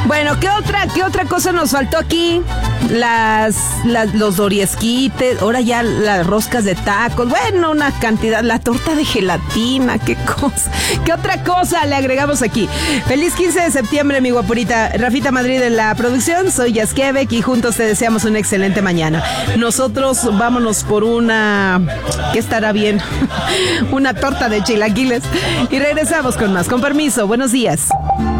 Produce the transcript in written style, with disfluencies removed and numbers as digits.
Bueno, ¿qué otra cosa nos faltó aquí? Los doriesquites, ahora ya las roscas de tacos, bueno, una cantidad, la torta de gelatina, qué cosa. ¿Qué otra cosa le agregamos aquí? Feliz 15 de septiembre, mi guapurita. Rafita Madrid en la producción, soy Yaskevek y juntos te deseamos una excelente mañana. Nosotros vámonos por ¿qué estará bien? Una torta de chilaquiles y regresamos con más. Con permiso, buenos días.